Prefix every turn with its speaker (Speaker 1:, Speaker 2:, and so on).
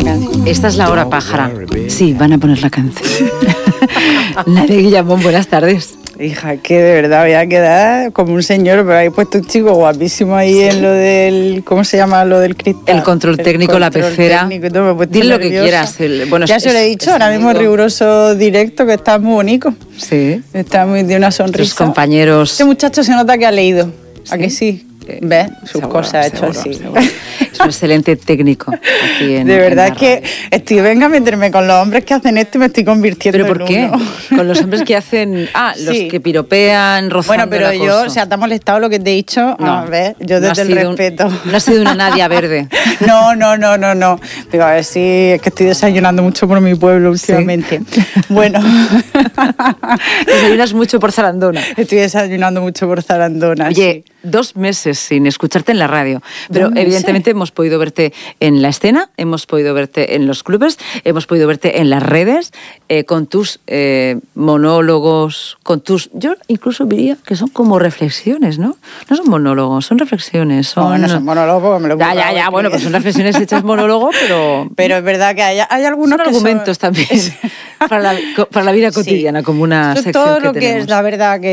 Speaker 1: canción.
Speaker 2: Esta es la hora pájara. Sí, van a poner la canción. Nadia Guillamón, buenas tardes.
Speaker 1: Hija, que de verdad voy a quedar como un señor, pero hay puesto un chico guapísimo ahí en lo del, ¿cómo se llama? Lo del cristal.
Speaker 2: El control técnico, la pecera. Dile lo que quieras.
Speaker 1: Ya se lo he dicho, ahora mismo riguroso directo, que está muy bonito.
Speaker 2: Sí.
Speaker 1: Está muy de una sonrisa.
Speaker 2: Tus compañeros.
Speaker 1: Este muchacho se nota que ha leído. ¿A que sí? ¿Ves? Sus
Speaker 2: seguro,
Speaker 1: cosas hecho así.
Speaker 2: Seguro. Es un excelente técnico. Aquí en,
Speaker 1: de verdad
Speaker 2: en
Speaker 1: es que venga a meterme con los hombres que hacen esto y me estoy convirtiendo en
Speaker 2: uno. ¿Pero por qué? Con los hombres que hacen... los
Speaker 1: sí.
Speaker 2: Que piropean, rozando.
Speaker 1: Bueno, pero yo, o sea, ¿te ha molestado lo que te he dicho?
Speaker 2: No.
Speaker 1: A ver, yo desde el respeto.
Speaker 2: No ha sido una Nadia verde.
Speaker 1: No. Digo, a ver si es que estoy desayunando mucho por mi pueblo últimamente. ¿Sí? Bueno.
Speaker 2: Desayunas mucho por Zarandona.
Speaker 1: Estoy desayunando mucho por Zarandona.
Speaker 2: Oye,
Speaker 1: sí.
Speaker 2: 2 meses sin escucharte en la radio, pero evidentemente hemos podido verte en la escena, hemos podido verte en los clubes, hemos podido verte en las redes, con tus monólogos, yo incluso diría que son como reflexiones, ¿no? No son monólogos, son reflexiones.
Speaker 1: No son monólogos, me lo
Speaker 2: Ya, bueno, pues son reflexiones hechas monólogo, pero...
Speaker 1: Pero es verdad que hay algunos
Speaker 2: son argumentos también para la vida cotidiana, como una sección
Speaker 1: todo lo
Speaker 2: que
Speaker 1: tenemos.
Speaker 2: Es
Speaker 1: la verdad que